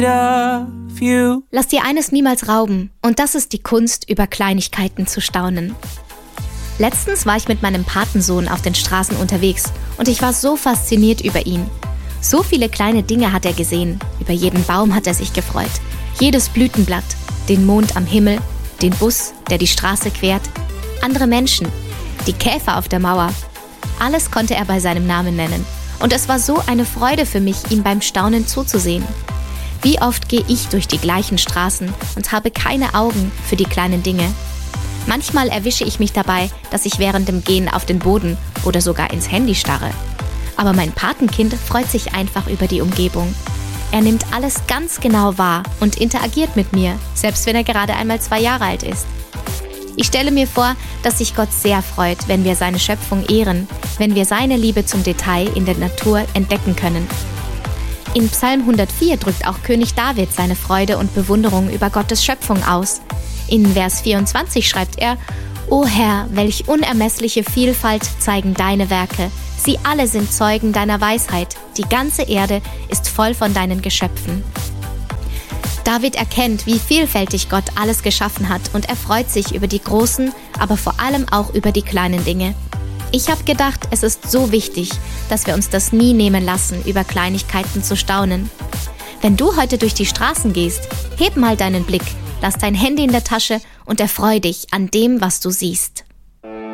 Lass dir eines niemals rauben, und das ist die Kunst, über Kleinigkeiten zu staunen. Letztens war ich mit meinem Patensohn auf den Straßen unterwegs und ich war so fasziniert über ihn. So viele kleine Dinge hat er gesehen, über jeden Baum hat er sich gefreut, jedes Blütenblatt, den Mond am Himmel, den Bus, der die Straße quert, andere Menschen, die Käfer auf der Mauer. Alles konnte er bei seinem Namen nennen und es war so eine Freude für mich, ihm beim Staunen zuzusehen. Wie oft gehe ich durch die gleichen Straßen und habe keine Augen für die kleinen Dinge. Manchmal erwische ich mich dabei, dass ich während dem Gehen auf den Boden oder sogar ins Handy starre. Aber mein Patenkind freut sich einfach über die Umgebung. Er nimmt alles ganz genau wahr und interagiert mit mir, selbst wenn er gerade einmal 2 Jahre alt ist. Ich stelle mir vor, dass sich Gott sehr freut, wenn wir seine Schöpfung ehren, wenn wir seine Liebe zum Detail in der Natur entdecken können. In Psalm 104 drückt auch König David seine Freude und Bewunderung über Gottes Schöpfung aus. In Vers 24 schreibt er: O Herr, welch unermessliche Vielfalt zeigen deine Werke. Sie alle sind Zeugen deiner Weisheit. Die ganze Erde ist voll von deinen Geschöpfen. David erkennt, wie vielfältig Gott alles geschaffen hat und er freut sich über die großen, aber vor allem auch über die kleinen Dinge. Ich habe gedacht, es ist so wichtig, dass wir uns das nie nehmen lassen, über Kleinigkeiten zu staunen. Wenn du heute durch die Straßen gehst, heb mal deinen Blick, lass dein Handy in der Tasche und erfreu dich an dem, was du siehst.